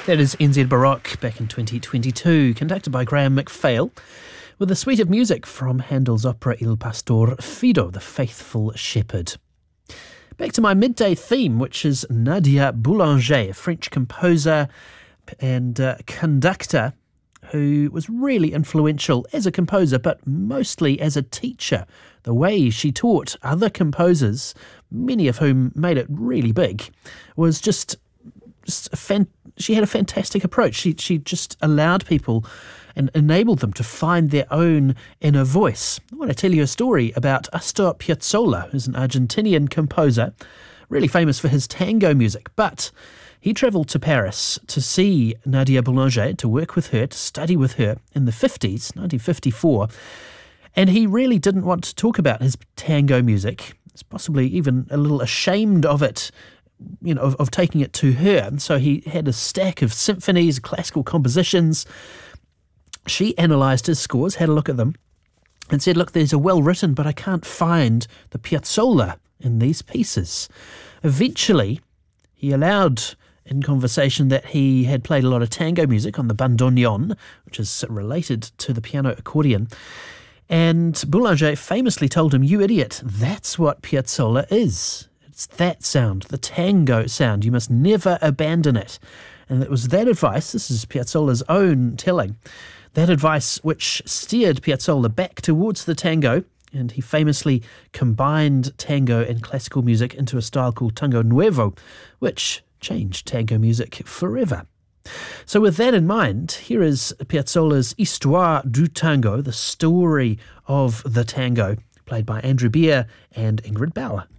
That is NZ Baroque back in 2022, conducted by Graham McPhail, with a suite of music from Handel's opera Il Pastor Fido, the Faithful Shepherd. Back to my midday theme, which is Nadia Boulanger, a French composer and conductor who was really influential as a composer, but mostly as a teacher. The way she taught other composers, many of whom made it really big, was she had a fantastic approach. She just allowed people and enabled them to find their own inner voice. I want to tell you a story about Astor Piazzolla, who's an Argentinian composer, really famous for his tango music, but he travelled to Paris to see Nadia Boulanger, to work with her, to study with her in the 50s, 1954, and he really didn't want to talk about his tango music. He's possibly even a little ashamed of it, of taking it to her. And so he had a stack of symphonies, classical compositions. She analysed his scores, had a look at them, and said, look, these are well written, but I can't find the Piazzolla in these pieces. Eventually, he allowed in conversation that he had played a lot of tango music on the bandoneon, which is related to the piano accordion. And Boulanger famously told him, you idiot, that's what Piazzolla is. It's that sound, the tango sound. You must never abandon it. And it was that advice, this is Piazzolla's own telling, that advice which steered Piazzolla back towards the tango, and he famously combined tango and classical music into a style called Tango Nuevo, which changed tango music forever. So with that in mind, here is Piazzolla's Histoire du Tango, the story of the tango, played by Andrew Beer and Ingrid Bauer.